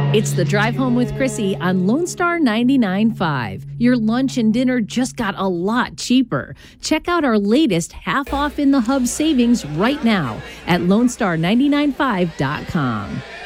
It's the Drive Home with Chrissy on Lone Star 99.5. Your lunch and dinner just got a lot cheaper. Check out our latest half off in the hub savings right now at LoneStar995.com.